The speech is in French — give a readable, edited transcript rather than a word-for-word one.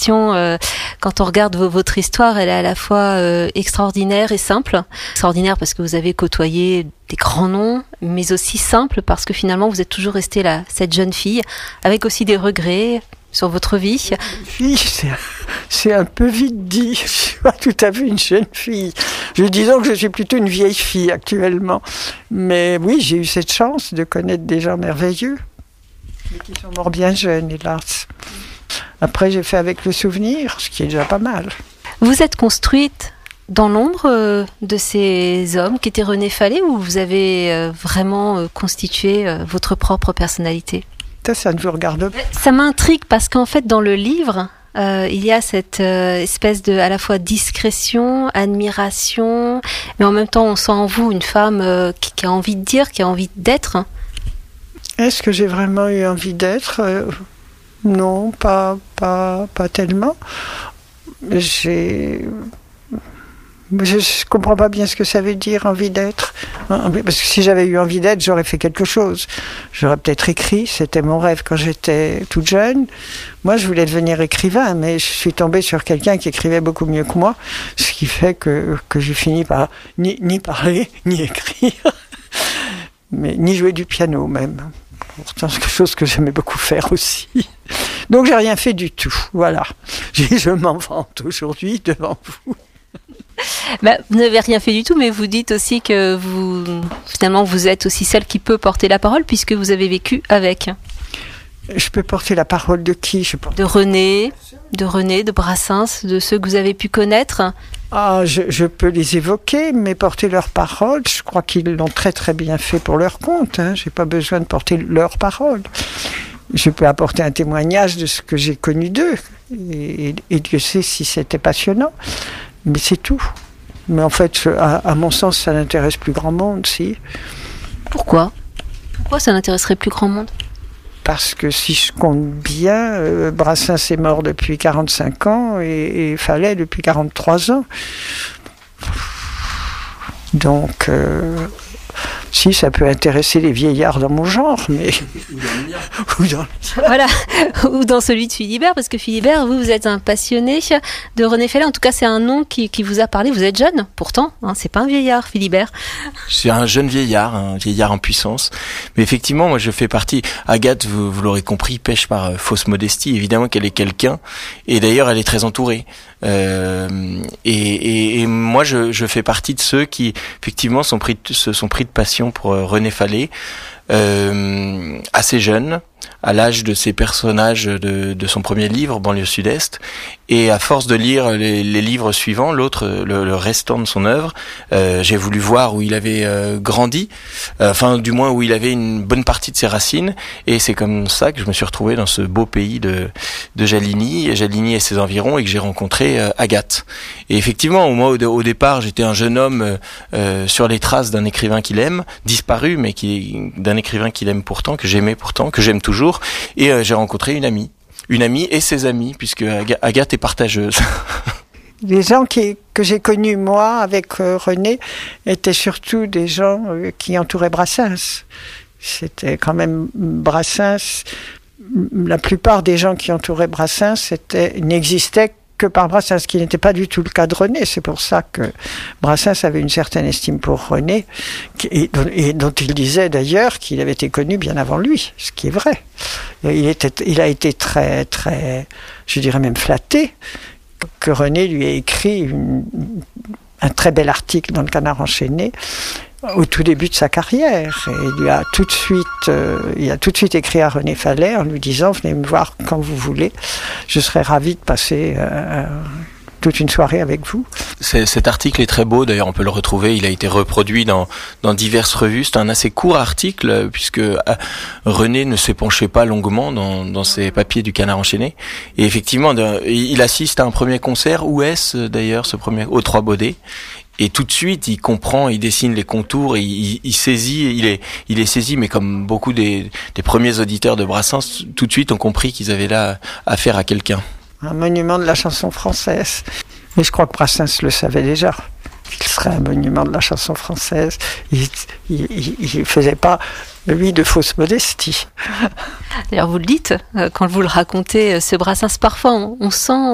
question. Quand on regarde votre histoire, elle est à la fois extraordinaire et simple. Extraordinaire parce que vous avez côtoyé des grands noms, mais aussi simple parce que finalement vous êtes toujours restée là, cette jeune fille, avec aussi des regrets sur votre vie. Fille, c'est un peu vite dit. Je suis pas tout à fait une jeune fille. Disons que je suis plutôt une vieille fille actuellement. Mais oui, j'ai eu cette chance de connaître des gens merveilleux, mais qui sont morts bien jeunes, hélas. Après, j'ai fait avec le souvenir, ce qui est déjà pas mal. Vous êtes construite dans l'ombre de ces hommes qui étaient René Fallet, ou vous avez vraiment constitué votre propre personnalité ? Ça ne vous regarde pas. Ça m'intrigue parce qu'en fait, dans le livre, il y a cette espèce de, à la fois discrétion, admiration, mais en même temps, on sent en vous une femme qui a envie de dire, qui a envie d'être. Est-ce que j'ai vraiment eu envie d'être ? Non, pas tellement. Je comprends pas bien ce que ça veut dire, envie d'être. Parce que si j'avais eu envie d'être, j'aurais fait quelque chose. J'aurais peut-être écrit, c'était mon rêve quand j'étais toute jeune. Moi, je voulais devenir écrivain, mais je suis tombée sur quelqu'un qui écrivait beaucoup mieux que moi, ce qui fait que j'ai fini par ni parler, ni écrire, mais ni jouer du piano même. Pourtant, c'est quelque chose que j'aimais beaucoup faire aussi. Donc, j'ai rien fait du tout. Voilà. Je m'en vante aujourd'hui devant vous. Vous n'avez rien fait du tout, mais vous dites aussi que vous êtes aussi celle qui peut porter la parole puisque vous avez vécu avec. Je peux porter la parole de qui ? De René, de Brassens, de ceux que vous avez pu connaître. Je peux les évoquer, mais porter leur parole, je crois qu'ils l'ont très très bien fait pour leur compte. J'ai pas besoin de porter leur parole. Je peux apporter un témoignage de ce que j'ai connu d'eux, et Dieu sait si c'était passionnant. Mais c'est tout. Mais en fait, à mon sens, ça n'intéresse plus grand monde, si. Pourquoi ça n'intéresserait plus grand monde ? Parce que si je compte bien, Brassens est mort depuis 45 ans et Fallet depuis 43 ans. Donc, si, ça peut intéresser les vieillards dans mon genre, mais... Voilà, ou dans celui de Philibert, parce que Philibert, vous êtes un passionné de René Fallet. En tout cas, c'est un nom qui vous a parlé. Vous êtes jeune, pourtant, c'est pas un vieillard, Philibert. C'est un jeune vieillard, un vieillard en puissance. Mais effectivement, moi, je fais partie... Agathe, vous l'aurez compris, pêche par fausse modestie. Évidemment qu'elle est quelqu'un, et d'ailleurs, elle est très entourée. Et moi, je fais partie de ceux qui, effectivement, se sont pris de passion pour René Fallet, assez jeune, à l'âge de ces personnages de son premier livre, Banlieue Sud-Est, et à force de lire les livres suivants, le restant de son œuvre, j'ai voulu voir où il avait grandi, enfin du moins où il avait une bonne partie de ses racines, et c'est comme ça que je me suis retrouvé dans ce beau pays de Jaligny et ses environs, et que j'ai rencontré Agathe. Et effectivement, moi au départ, j'étais un jeune homme sur les traces d'un écrivain qu'il aime, disparu, mais d'un écrivain qu'il aime pourtant, que j'aimais pourtant, que j'aime toujours, et j'ai rencontré une amie et ses amis, puisque Agathe est partageuse. Les gens que j'ai connus, moi, avec René, étaient surtout des gens qui entouraient Brassens. C'était quand même Brassens. La plupart des gens qui entouraient Brassens n'existaient que par Brassens, ce qui n'était pas du tout le cas de René. C'est pour ça que Brassens avait une certaine estime pour René, et dont il disait d'ailleurs qu'il avait été connu bien avant lui, ce qui est vrai. Il a été très, très, je dirais même flatté, que René lui ait écrit un très bel article dans le Canard enchaîné, au tout début de sa carrière. Et il a tout de suite écrit à René Fallet en lui disant « Venez me voir quand vous voulez, je serai ravi de passer toute une soirée avec vous. » Cet article est très beau, d'ailleurs on peut le retrouver, il a été reproduit dans diverses revues. C'est un assez court article, puisque René ne s'est penché pas longuement dans ses papiers du Canard enchaîné. Et effectivement, il assiste à un premier concert, où est-ce d'ailleurs ce premier, aux Trois Baudets. Et tout de suite, il comprend, il dessine les contours, et il saisit, il est saisi, mais comme beaucoup des premiers auditeurs de Brassens, tout de suite ont compris qu'ils avaient là affaire à quelqu'un. Un monument de la chanson française. Mais je crois que Brassens le savait déjà, qu'il serait un monument de la chanson française. Il faisait pas, lui, de fausse modestie. D'ailleurs, vous le dites, quand vous le racontez, ce Brassens, parfois on sent